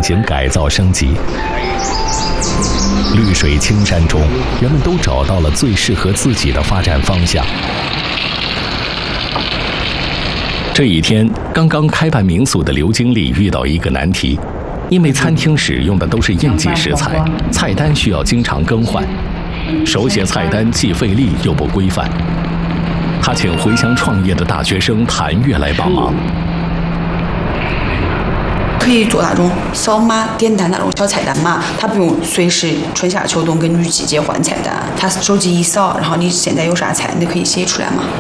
行改造升级。绿水青山中，人们都找到了最适合自己的发展方向。这一天，刚刚开办民宿的刘经理遇到一个难题，因为餐厅使用的都是应季食材，菜单需要经常更换，手写菜单既费力又不规范。他请回乡创业的大学生谭月来帮忙。 可以做那种扫码点单那种小菜单嘛，他不用随时春夏秋冬根据季节换菜单，他手机一扫，然后你现在有啥菜，你可以写出来嘛。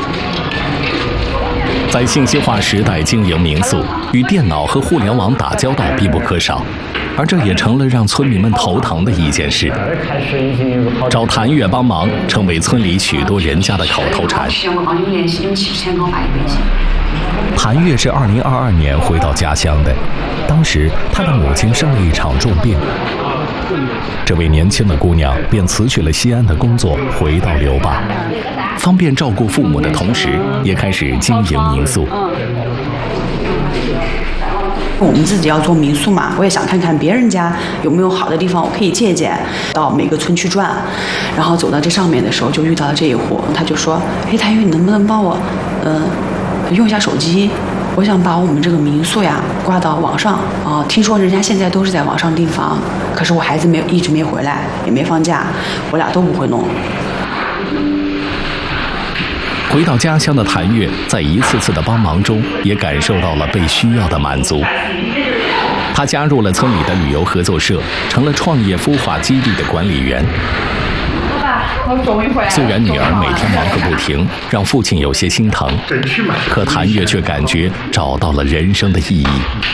在信息化时代经营民宿，与电脑和互联网打交道必不可少，而这也成了让村民们头疼的一件事。找谭月帮忙，成为村里许多人家的口头禅。谭月是2022年回到家乡的，当时她的母亲生了一场重病，这位年轻的姑娘便辞去了西安的工作，回到刘坝，方便照顾父母的同时，也开始经营民宿。 我们自己要做民宿嘛，我也想看看别人家有没有好的地方，我可以借鉴。到每个村去转，然后走到这上面的时候，就遇到了这一户，他就说：“哎，谭月，你能不能帮我，用一下手机？我想把我们这个民宿呀挂到网上啊。听说人家现在都是在网上订房，可是我孩子一直没回来，也没放假，我俩都不会弄。” 回到家乡的谭月，在一次次的帮忙中，也感受到了被需要的满足。她加入了村里的旅游合作社，成了创业孵化基地的管理员。虽然女儿每天忙个不停，让父亲有些心疼，可谭月却感觉找到了人生的意义。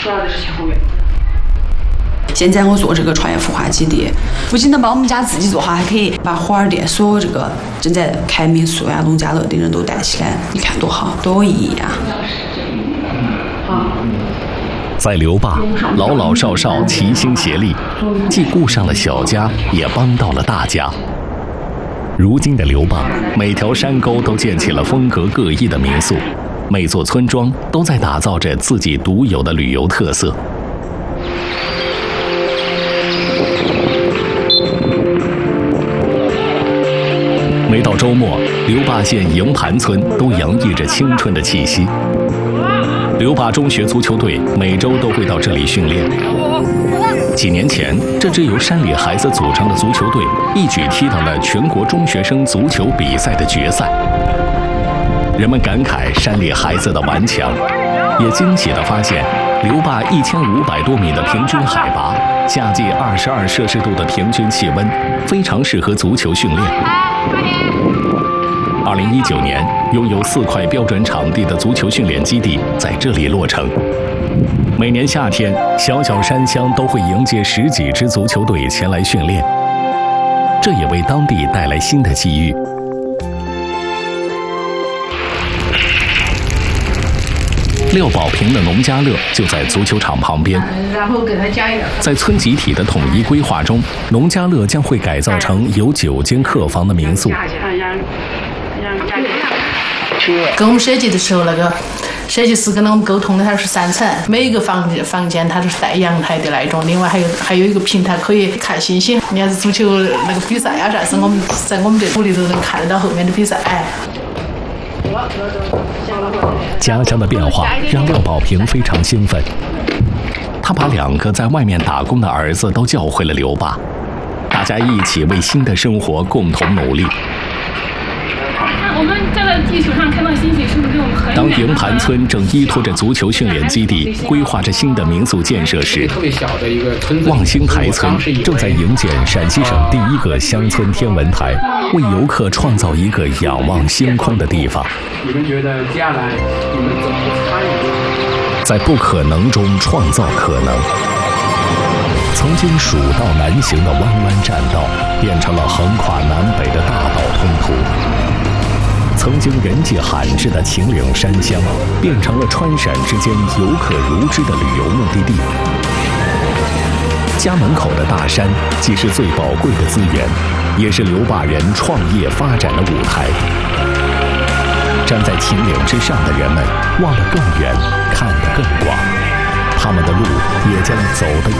现在我做这个创业孵化基地，不仅能把我们家自己做好，还可以把花儿店所有这个正在开民宿呀、农家乐的人都带起来，你看多好，多有意义啊！ 在刘坝，老老少少齐心协力，既顾上了小家，也帮到了大家。如今的刘坝，每条山沟都建起了风格各异的民宿，每座村庄都在打造着自己独有的旅游特色。每到周末，刘坝县营盘村都洋溢着青春的气息。刘坝中学足球队每周都会到这里训练。几年前，这支由山里孩子组成的足球队一举踢到了全国中学生足球比赛的决赛。人们感慨山里孩子的顽强，也惊喜地发现，刘坝1500多米的平均海拔，夏季22摄氏度的平均气温，非常适合足球训练。2019年，拥有4块标准场地的足球训练基地在这里落成。每年夏天，小小山乡都会迎接10几支足球队前来训练，这也为当地带来新的机遇。廖宝平的农家乐就在足球场旁边。在村集体的统一规划中，农家乐将会改造成有9间客房的民宿。 跟我们设计的时候，那个设计师跟我们沟通的，它是3层，每一个房间它都是带阳台的那一种，另外还有一个平台可以看星星。你要是足球那个比赛啊啥，是我们在我们这屋里头能看得到后面的比赛。 家乡的变化让廖宝平非常兴奋，他把2个在外面打工的儿子都叫回了刘坝，大家一起为新的生活共同努力。 我们站在地球上看到星星，是不是我们很远？ 当营盘村正依托着足球训练基地规划着新的民宿建设时，望星台村正在营建陕西省第1个乡村天文台，为游客创造一个仰望星空的地方。 你们觉得接下来你们怎么参与？ 在不可能中创造可能。曾经蜀道难行的弯弯栈道，变成了横跨南北的大道通途。曾经人迹罕至的秦岭山乡，变成了川陕之间游客如织的旅游目的地。家门口的大山，既是最宝贵的资源，也是刘坝人创业发展的舞台。站在秦岭之上的人们，望得更远，看得更广，他们的路也将走得